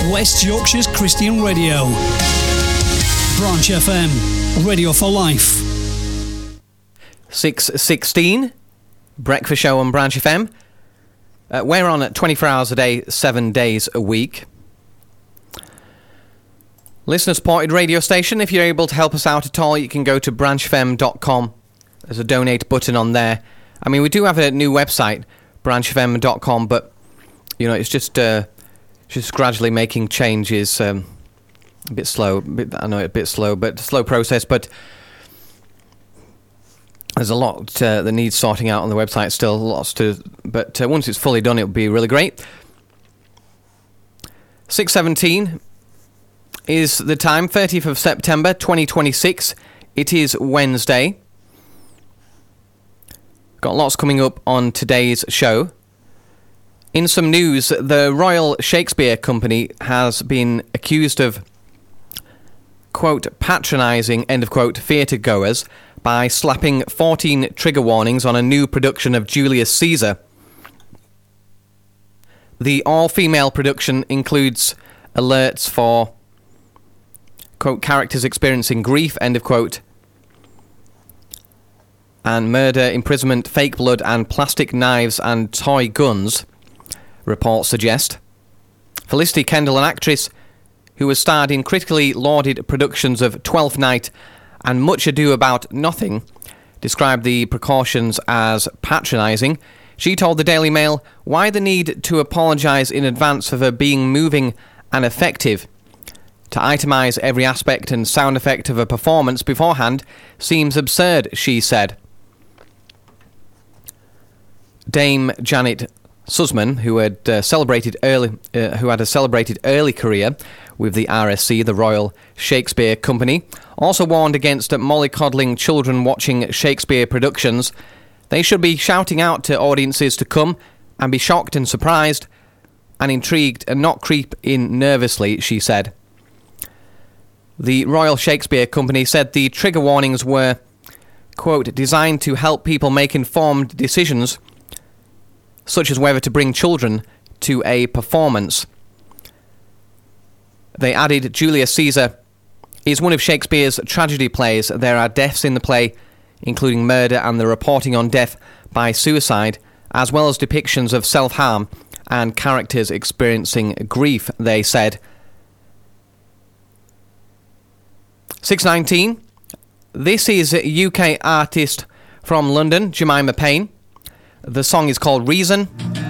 West Yorkshire's Christian radio. Branch FM, radio for life. 6:16, breakfast show on Branch FM. We're on at 24 hours a day, 7 days a week. Listener-supported radio station. If you're able to help us out at all, you can go to branchfm.com. There's a donate button on there. I mean, we do have a new website, branchfm.com, but, you know, it's just gradually making changes. A bit slow. I know it's a bit slow, but slow process, but there's a lot that needs sorting out on the website still, but once it's fully done, it'll be really great. 6:17 is the time, 30th of September 2026. It is Wednesday. Got lots coming up on today's show. In some news, the Royal Shakespeare Company has been accused of, quote, patronising, end of quote, theatre goers by slapping 14 trigger warnings on a new production of Julius Caesar. The all-female production includes alerts for, quote, characters experiencing grief, end of quote, and murder, imprisonment, fake blood, and plastic knives and toy guns, reports suggest. Felicity Kendall, an actress who has starred in critically lauded productions of Twelfth Night and Much Ado About Nothing, described the precautions as patronising. She told the Daily Mail, "Why the need to apologise in advance for being moving and effective? To itemise every aspect and sound effect of a performance beforehand seems absurd," she said. Dame Janet Sussman, who had a celebrated early career with the RSC, the Royal Shakespeare Company, also warned against mollycoddling children watching Shakespeare productions. They should be shouting out to audiences to come and be shocked and surprised and intrigued and not creep in nervously, she said. The Royal Shakespeare Company said the trigger warnings were, quote, designed to help people make informed decisions, such as whether to bring children to a performance. They added, Julius Caesar is one of Shakespeare's tragedy plays. There are deaths in the play, including murder and the reporting on death by suicide, as well as depictions of self-harm and characters experiencing grief, they said. 6:19. This is UK artist from London, Jemima Payne. The song is called Reason.